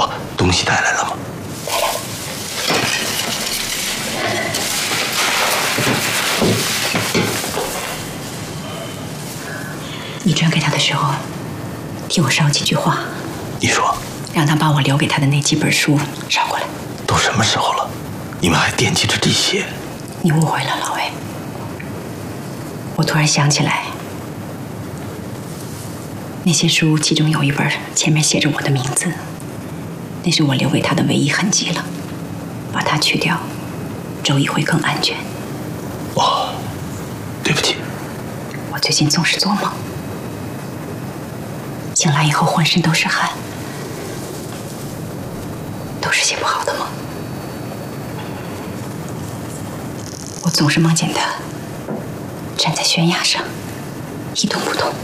哦，东西带来了吗？ 带来了。你转给他的时候，替我捎几句话。 你说， 让他把我留给他的那几本书捎过来。 都什么时候了，你们还惦记着这些？ 你误会了，老魏。我突然想起来，那些书其中有一本前面写着我的名字，那是我留给他的唯一痕迹了。把它去掉，周易会更安全。 哦，对不起。 我最近总是做梦，醒来以后浑身都是汗，都是些不好的梦。我总是梦见他站在悬崖上，一动不动。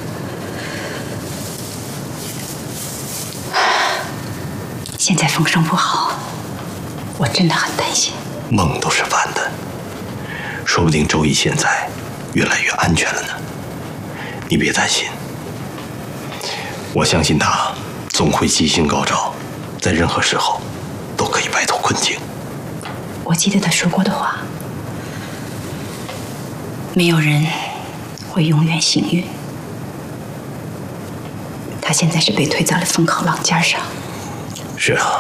现在风声不好，我真的很担心。 梦都是反的，说不定周易现在越来越安全了呢。你别担心，我相信他总会吉星高照，在任何时候都可以摆脱困境。 我记得他说过的话，没有人会永远幸运。他现在是被推在了风口浪尖上。 是啊，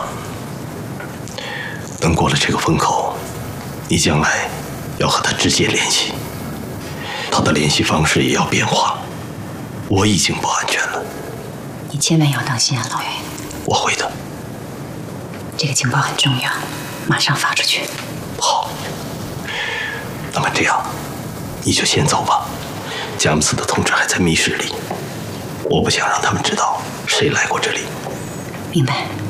等过了这个风口，你将来要和他直接联系，他的联系方式也要变化。我已经不安全了。 你千万要当心啊，老岳。 我会的。 这个情报很重要，马上发出去。 好。那么这样，你就先走吧。佳木斯的同志还在密室里，我不想让他们知道谁来过这里。 明白。